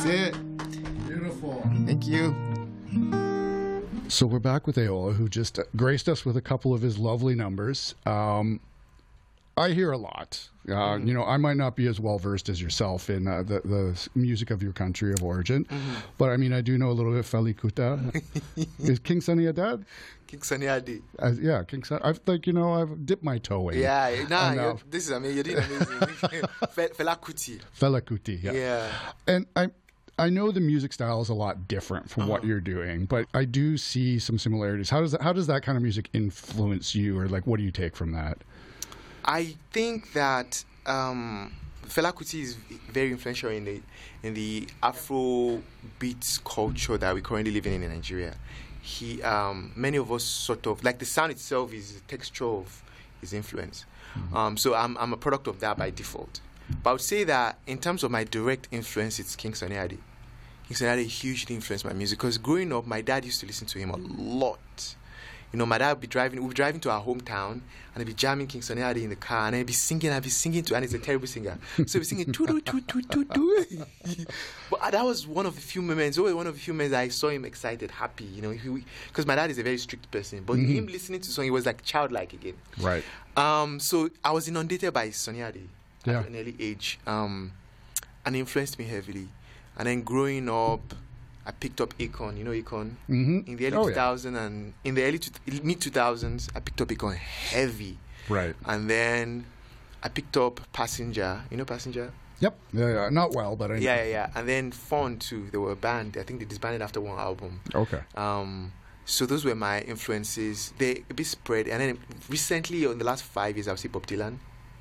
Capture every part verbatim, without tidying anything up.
That's it. Beautiful. Thank you. So we're back with Aola, who just graced us with a couple of his lovely numbers. Um, I hear a lot. Uh, mm-hmm. You know, I might not be as well versed as yourself in uh, the, the music of your country of origin, mm-hmm. but I mean, I do know a little bit of Fela Kuti. Is King Sunny your dad? King Sunny Ade. Uh, yeah, King Sunny. I've like you know, I've dipped my toe in. Yeah, nah, and, uh, this is I mean, you're doing amazing. Fela Kuti. Fela Kuti. Yeah. Yeah. And I. I know the music style is a lot different from uh-huh. what you're doing, but I do see some similarities. How does that, how does that kind of music influence you, or like what do you take from that? I think that um, Fela Kuti is very influential in the in the Afro beats culture that we're currently living in in Nigeria. He, um, many of us sort of like the sound itself is a texture of his influence. Mm-hmm. Um, so I'm I'm a product of that by default. But I would say that in terms of my direct influence, it's King Sunny Ade. King Sunny Ade hugely influenced my music because growing up, my dad used to listen to him a lot. You know, my dad would be driving, we'd be driving to our hometown, and I'd be jamming King Sunny Ade in the car, and I'd be singing, I'd be singing to, and he's a terrible singer. So he'd be singing, toot, toot, toot, toot, toot, toot. But that was one of the few moments, always one of the few moments I saw him excited, happy, you know, because my dad is a very strict person. But mm-hmm. him listening to the song, he was like childlike again. Right. Um, so I was inundated by Sunny Ade. Yeah. At an early age, um, and it influenced me heavily. And then growing up, I picked up Akon. You know Akon? Mm-hmm. In the early oh, two thousands yeah. and in the early two, mid two thousands, I picked up Akon heavy. Right. And then I picked up Passenger. You know Passenger? Yep. Yeah, yeah. Not well, but I know. Yeah, yeah, yeah. And then Fun too. They were a band. I think they disbanded after one album. Okay. Um. So those were my influences. They a bit spread. And then recently, in the last five years, I would say Bob Dylan.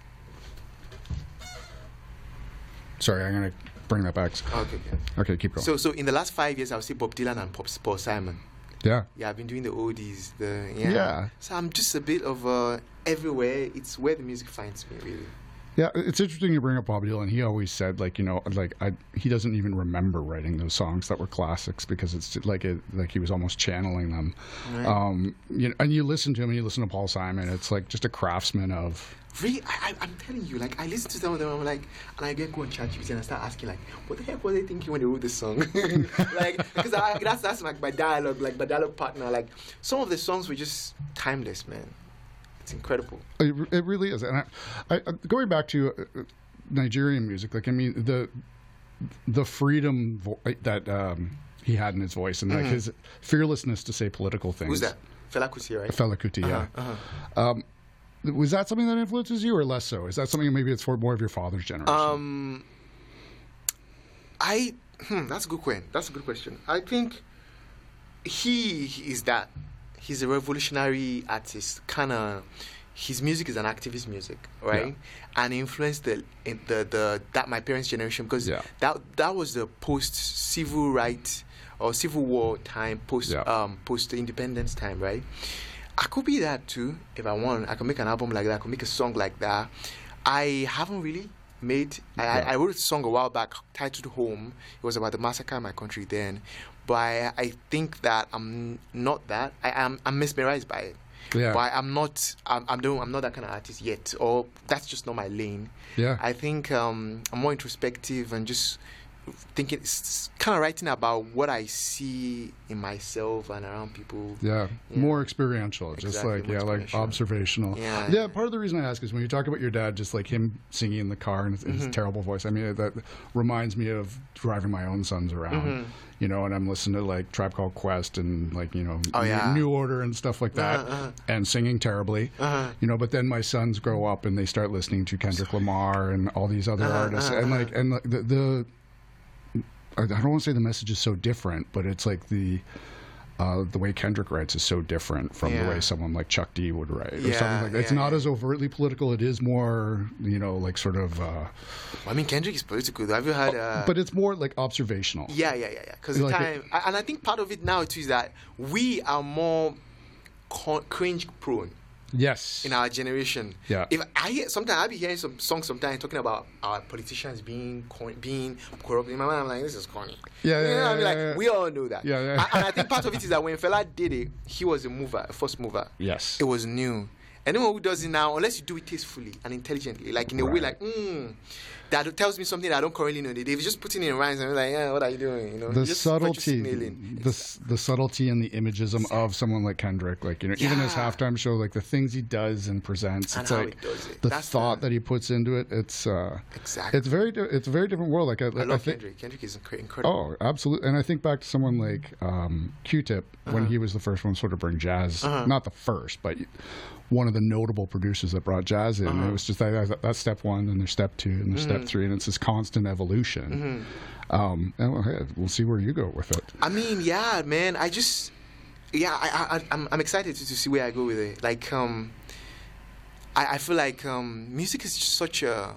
Sorry, I'm going to bring that back. Okay, okay. Okay, keep going. So, so in the last five years, I would say Bob Dylan and Pop, Paul Simon. Yeah. Yeah, I've been doing the oldies. The yeah. yeah. So I'm just a bit of uh, everywhere. It's where the music finds me, really. Yeah, it's interesting you bring up Bob Dylan. He always said, like, you know, like I, he doesn't even remember writing those songs that were classics because it's like it, like he was almost channeling them. Right. Um, you know, and you listen to him and you listen to Paul Simon. It's like just a craftsman of. Really, I, I, I'm telling you, like I listen to some of them, I'm like, and I get go on ChatGPT and I start asking, like, what the heck were they thinking when they wrote this song? Like, because that's that's like my dialogue, like my dialogue partner. Like, some of the songs were just timeless, man. It's incredible. It, it really is. And I, I, going back to uh, Nigerian music, like I mean, the the freedom vo- that um, he had in his voice and like mm-hmm. his fearlessness to say political things. Who's that? Fela Kuti, right? Fela Kuti, uh-huh, yeah. Uh-huh. Um, was that something that influences you, or less so? Is that something maybe it's for more of your father's generation? Um, I hmm, that's a good question. That's a good question. I think he is that. He's a revolutionary artist. Kind of, his music is an activist music, right? Yeah. And influenced the the the that my parents' generation because yeah. that that was the post civil rights or civil war time, post yeah. um post independence time, right? I could be that too if I want. I could make an album like that. I could make a song like that. I haven't really made. I, yeah. I, I wrote a song a while back titled "Home." It was about the massacre in my country then. But I, I think that I'm not that. I am I'm mesmerized by it. Yeah. But I'm not. I'm I'm, doing, I'm not that kind of artist yet, or that's just not my lane. Yeah. I think um, I'm more introspective and just thinking, kind of writing about what I see in myself and around people. Yeah, yeah. More experiential, exactly, just like yeah, like observational. Yeah, yeah. Part of the reason I ask is when you talk about your dad, just like him singing in the car and his, mm-hmm. his terrible voice. I mean, that reminds me of driving my own sons around. Mm-hmm. You know, and I'm listening to like Tribe Called Quest and like you know oh, yeah. New Order and stuff like that, uh-huh, uh-huh. and singing terribly. Uh-huh. You know, but then my sons grow up and they start listening to Kendrick Lamar and all these other uh-huh, artists, uh-huh. and like and the. the I don't want to say the message is so different, but it's like the uh, the way Kendrick writes is so different from yeah. the way someone like Chuck D would write or yeah, something like that. It's yeah, not yeah. as overtly political. It is more, you know, like sort of. Uh, I mean, Kendrick is political. Have you heard? Uh, but it's more like observational. Yeah, yeah, yeah, yeah. Because the like time, it, and I think part of it now too is that we are more con- cringe prone. Yes. In our generation. Yeah. If I hear, sometimes I'll be hearing some songs sometimes talking about our politicians being con- being corrupt. In my mind, I'm like, this is corny. Yeah, yeah, you know, yeah, I mean, yeah, like, yeah. we all know that. Yeah, yeah. And, and I think part of it is that when Fela did it, he was a mover, a first mover. Yes. It was new. Anyone who does it now, unless you do it tastefully and intelligently, like in a right. way like, mm, that tells me something that I don't currently know. They, they've just put it in rhymes, and I'm like, yeah, what are you doing? You know, the just subtlety, the the subtlety and the imagism exactly. of someone like Kendrick, like you know, yeah. even his halftime show, like the things he does and presents, and it's how like it does it. the That's thought the, that he puts into it. It's uh, exactly. It's very, it's a very different world. Like I, I I love think, Kendrick. Kendrick is incredible. Oh, absolutely. And I think back to someone like um, Q-Tip uh-huh. when he was the first one to sort of bring jazz, uh-huh. not the first, but one of the notable producers that brought jazz in. Uh-huh. It was just that, that that's step one, and there's step two, and there's mm-hmm. step three, and it's this constant evolution. Mm-hmm. Um, and well, hey, we'll see where you go with it. I mean, yeah, man. I just, yeah, I, I, I'm, I'm excited to, to see where I go with it. Like, um, I, I feel like um, music is just such a,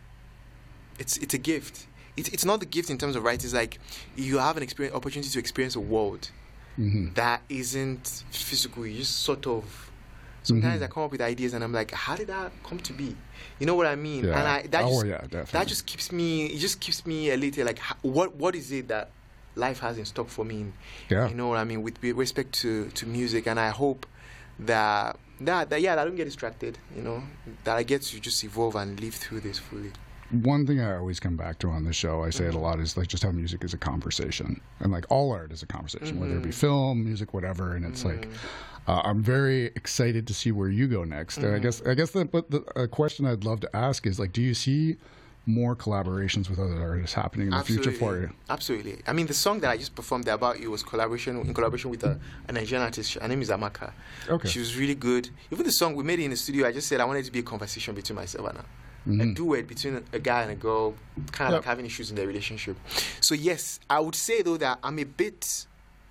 it's, it's a gift. It's, it's not the gift in terms of writing. It's like you have an experience, opportunity to experience a world mm-hmm. that isn't physical. You just sort of. Sometimes mm-hmm. I come up with ideas and I'm like, how did that come to be? You know what I mean? Yeah. And I that oh just, yeah, definitely. That just keeps me. It just keeps me a little like, what what is it that life has in stock for me? Yeah. You know what I mean? With respect to, to music, and I hope that that, that yeah, that I don't get distracted. You know, that I get to just evolve and live through this fully. One thing I always come back to on this show, I say mm-hmm. it a lot, is like just how music is a conversation, and like all art is a conversation, mm-hmm. whether it be film, music, whatever. And it's mm-hmm. like. Uh, I'm very excited to see where you go next. Mm-hmm. I guess I guess the, but the a question I'd love to ask is like, do you see more collaborations with other artists happening in the Absolutely. future for you? Absolutely. I mean, the song that I just performed there about you was collaboration in collaboration with a, a Nigerian artist. Her name is Amaka. Okay. She was really good. Even the song we made it in the studio, I just said I wanted it to be a conversation between myself and her. Mm-hmm. A duet between a guy and a girl, kind of yep. like having issues in their relationship. So yes, I would say though that I'm a bit.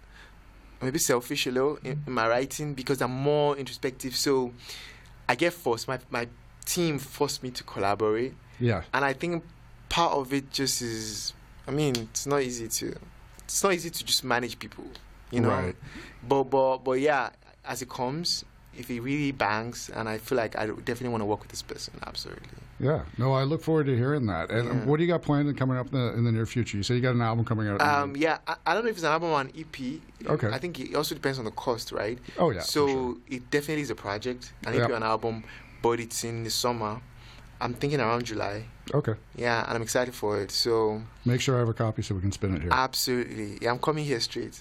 I'm a bit selfish, you know, in, in my writing because I'm more introspective. So I get forced. My my team forced me to collaborate. Yeah. And I think part of it just is. I mean, it's not easy to. It's not easy to just manage people, you know. Right. But but but yeah, as it comes, if it really bangs, and I feel like I definitely want to work with this person, absolutely. Yeah. No, I look forward to hearing that. And yeah. what do you got planned coming up in the, in the near future? You say you got an album coming out. Um, yeah, I, I don't know if it's an album or an E P. Okay. I think it also depends on the cost, right? Oh, yeah. So sure. it definitely is a project, an yep. E P or an album, but it's in the summer. I'm thinking around July. Okay. Yeah, and I'm excited for it. So make sure I have a copy so we can spin it here. Absolutely. Yeah, I'm coming here straight.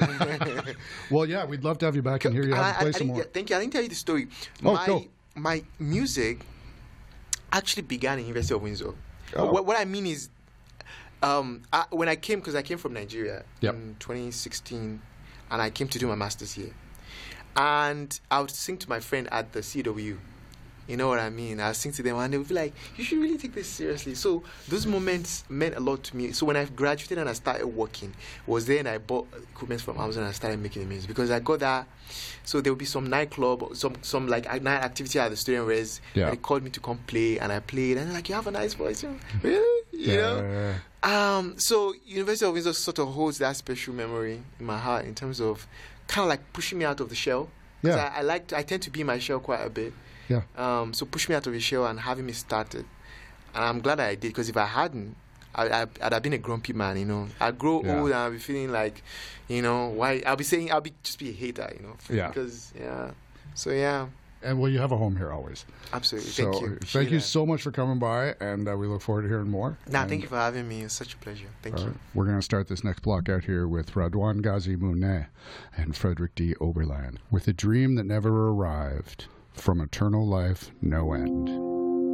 Well, yeah, we'd love to have you back and hear you have to play I, I some more. Thank you. I didn't tell you the story. Oh, my, go. My music actually began in University of Windsor. Oh. What, what I mean is, um, I, when I came, because I came from Nigeria yep. in twenty sixteen, and I came to do my master's here, and I would sing to my friend at the C W. You know what I mean? I sing to them and they would be like, you should really take this seriously. So those moments meant a lot to me. So when I graduated and I started working, was then I bought equipment from Amazon and I started making the music because I got that. So there would be some nightclub, some some like night activity at the student res. Yeah. And they called me to come play and I played and they're like, you have a nice voice. You know? Really? You yeah. know? Um, so University of Windsor sort of holds that special memory in my heart in terms of kind of like pushing me out of the shell. Yeah. I, I like to, I tend to be in my shell quite a bit. Yeah. Um, so push me out of the shell and having me started. And I'm glad I did because if I hadn't, I, I, I'd have been a grumpy man, you know. I'd grow yeah. old and I'll be feeling like, you know, why? I'll be saying, I'll be just be a hater, you know. Yeah. Because, yeah. So, yeah. And, well, you have a home here always. Absolutely. So, thank you. Thank you that. so much for coming by, and uh, we look forward to hearing more. Nah, and, thank you for having me. It's such a pleasure. Thank you. Right. We're going to start this next block out here with Radwan Ghazi Monet and Frederick D. Oberland with a dream that never arrived. From eternal life, no end.